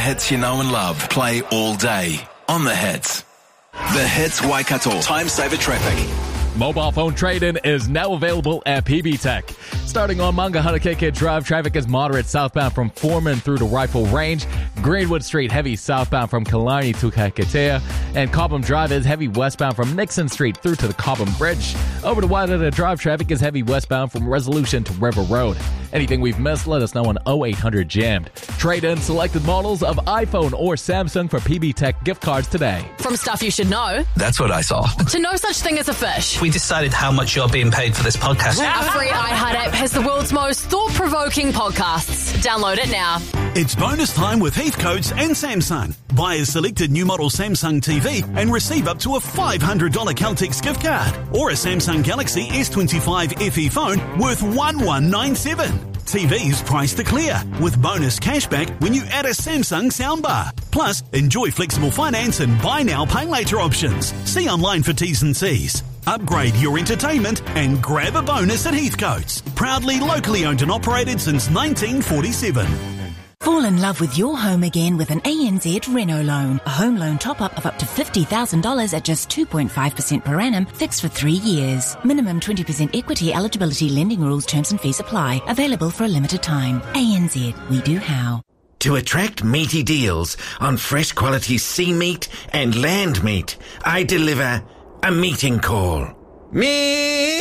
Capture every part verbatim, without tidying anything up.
hits you know and love play all day on The Hits. The Hits Waikato Time Saver Traffic. Mobile phone trade-in is now available at P B Tech. Starting on Mangaharakeke Drive, traffic is moderate southbound from Foreman through to Rifle Range. Greenwood Street heavy southbound from Killarney to Kaketea. And Cobham Drive is heavy westbound from Nixon Street through to the Cobham Bridge. Over to Wairara Drive, traffic is heavy westbound from Resolution to River Road. Anything we've missed, let us know on oh eight hundred jammed. Trade in selected models of iPhone or Samsung for P B Tech gift cards today. From stuff you should know, That's what I saw. to no such thing as a fish. We decided how much you're being paid for this podcast. Our free iHeart app has the world's most thought-provoking podcasts. Download it now. It's bonus time with Heathcote's and Samsung. Buy a selected new model Samsung T V and receive up to a five hundred dollars Caltex gift card or a Samsung Galaxy S twenty-five F E phone worth one thousand one hundred ninety-seven dollars. T Vs priced to clear with bonus cashback when you add a Samsung soundbar. Plus, enjoy flexible finance and buy now, pay later options. See online for T's and C's. Upgrade your entertainment and grab a bonus at Heathcote's. Proudly locally owned and operated since nineteen forty-seven. Fall in love with your home again with an A N Z Renault loan. A home loan top-up of up to fifty thousand dollars at just two point five percent per annum, fixed for three years. Minimum twenty percent equity eligibility, lending rules, terms and fees apply. Available for a limited time. A N Z, we do how. To attract meaty deals on fresh quality sea meat and land meat, I deliver a meeting call. Meat!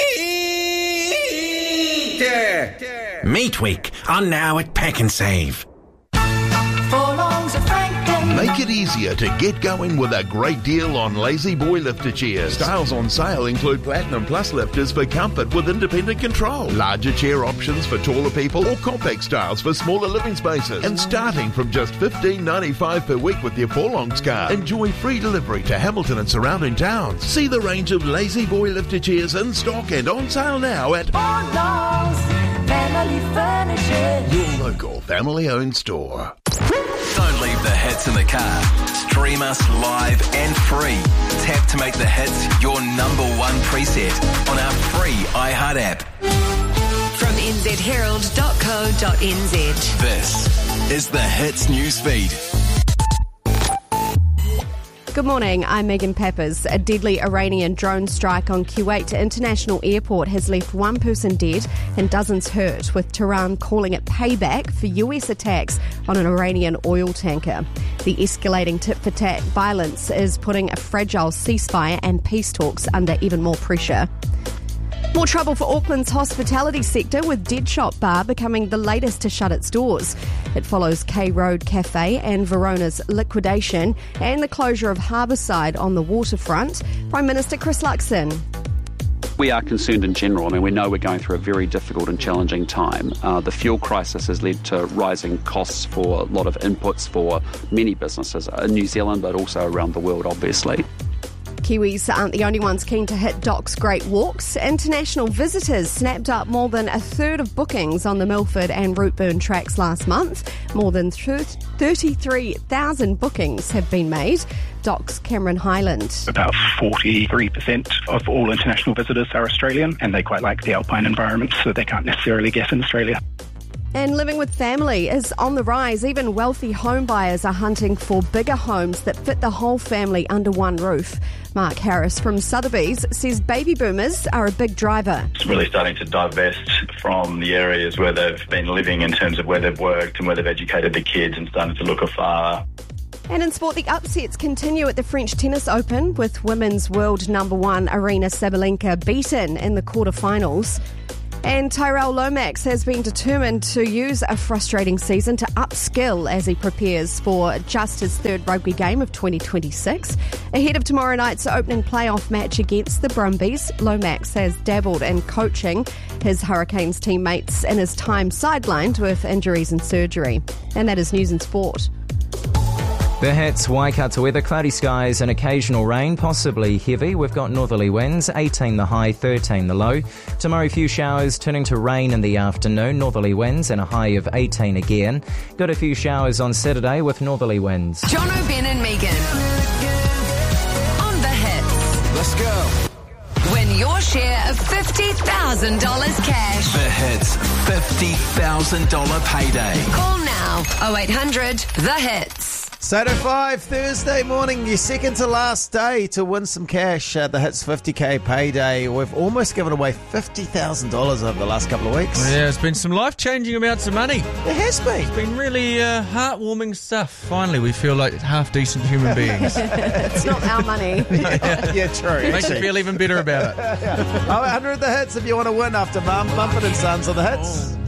Meat Week on now at Pack and Save. Make it easier to get going with a great deal on Lazy Boy lifter chairs. Styles on sale include Platinum Plus lifters for comfort with independent control, larger chair options for taller people, or compact styles for smaller living spaces. And starting from just fifteen dollars ninety-five per week with your Forlongs card, enjoy free delivery to Hamilton and surrounding towns. See the range of Lazy Boy lifter chairs in stock and on sale now at Forlongs Family Furniture, your local family-owned store. Don't leave the hits in the car. Stream us live and free. Tap to make the hits your number one preset on our free iHeart app. From n z herald dot co dot n z. This is the Hits newsfeed. Good morning, I'm Megan Peppers. A deadly Iranian drone strike on Kuwait International Airport has left one person dead and dozens hurt, with Tehran calling it payback for U S attacks on an Iranian oil tanker. The escalating tit-for-tat violence is putting a fragile ceasefire and peace talks under even more pressure. More trouble for Auckland's hospitality sector, with Dead Shop Bar becoming the latest to shut its doors. It follows K Road Cafe and Verona's liquidation and the closure of Harbourside on the waterfront. Prime Minister Chris Luxon. We are concerned in general. I mean, we know we're going through a very difficult and challenging time. Uh, the fuel crisis has led to rising costs for a lot of inputs for many businesses in New Zealand, but also around the world, obviously. Kiwis aren't the only ones keen to hit Doc's Great Walks. International visitors snapped up more than a third of bookings on the Milford and Routeburn tracks last month. More than thirty-three thousand bookings have been made. Doc's Cameron Highland. About forty-three percent of all international visitors are Australian, and they quite like the alpine environments that they can't necessarily get in Australia. And living with family is on the rise. Even wealthy home buyers are hunting for bigger homes that fit the whole family under one roof. Mark Harris from Sotheby's says baby boomers are a big driver. It's really starting to divest from the areas where they've been living in terms of where they've worked and where they've educated their kids, and starting to look afar. And in sport, the upsets continue at the French Tennis Open, with women's world number one Aryna Sabalenka beaten in the quarterfinals. And Tyrell Lomax has been determined to use a frustrating season to upskill as he prepares for just his third rugby game of twenty twenty-six. Ahead of tomorrow night's opening playoff match against the Brumbies, Lomax has dabbled in coaching his Hurricanes teammates in his time sidelined with injuries and surgery. And that is news and sport. The Hits, Waikato weather, cloudy skies and occasional rain, possibly heavy. We've got northerly winds, eighteen the high, thirteen the low. Tomorrow, few showers turning to rain in the afternoon, northerly winds and a high of eighteen again. Got a few showers on Saturday with northerly winds. John O'Ben and Megan on The Hits. Let's go. Win your share of fifty thousand dollars cash. The Hits fifty thousand dollars payday. Call now oh eight hundred The Hits. It's eight oh five, Thursday morning, your second to last day to win some cash at the Hits fifty K payday. We've almost given away fifty thousand dollars over the last couple of weeks. Yeah, it's been some life-changing amounts of money. It has been. It's been really uh, heartwarming stuff. Finally, we feel like half-decent human beings. It's not our money. yeah, yeah, true. Makes you feel even better about it. oh, one hundred The Hits if you want to win after Mum, Mumford and Sons on The Hits.